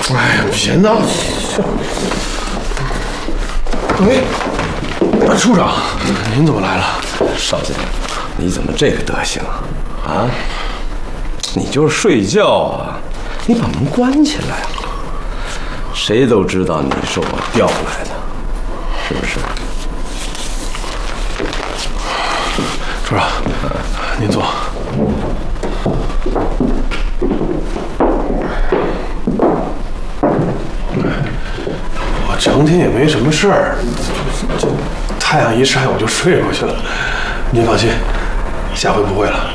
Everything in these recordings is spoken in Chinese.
哎呀，别闹！喂，处长，您怎么来了？ 少爷，你怎么这个德行啊？你就是睡觉啊，你把门关起来啊！谁都知道你是我调来的，是不是？ 处长，您坐。我成天也没什么事儿，这太阳一晒我就睡过去了。您放心，下回不会了。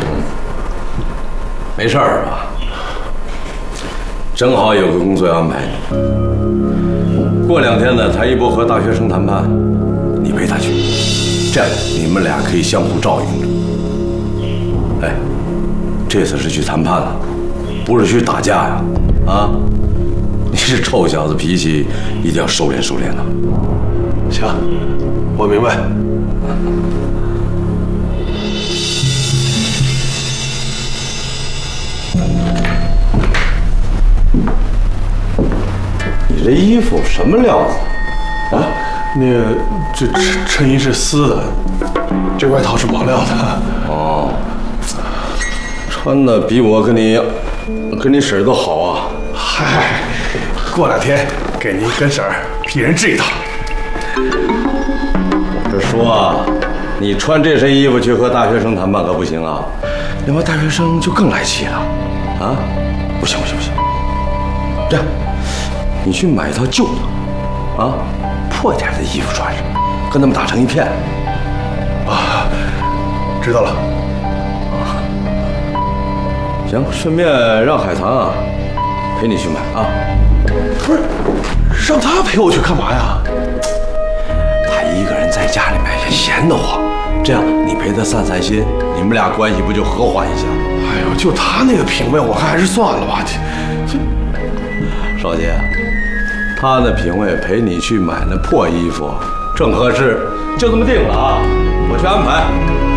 没事儿吧？正好有个工作要安排你。过2天呢，台一博和大学生谈判，你陪他去，这样你们俩可以相互照应着。哎，这次是去谈判了，不是去打架呀！啊，你这臭小子脾气一定要收敛收敛的。 行，我明白。 你这衣服什么料子？ 啊，那个这衬衣是丝的，这外套是毛料的。 哦，穿的比我跟你婶儿都好啊。 嗨，过2天给您跟婶儿一人制一套。 我是说啊，你穿这身衣服去和大学生谈判可不行啊，另外大学生就更来气了。啊，不行不行不行，这样，你去买一套旧的，啊，破一点的衣服穿上，跟他们打成一片。 啊，知道了。 行，顺便让海棠啊陪你去买啊。 不是，让他陪我去干嘛呀？ 他一个人在家里面也闲得慌，这样你陪他散散心，你们俩关系不就和缓一下吗？ 哎呦，就他那个品味，我看还是算了吧。 少杰，他的品味陪你去买那破衣服正合适，就这么定了啊！我去安排。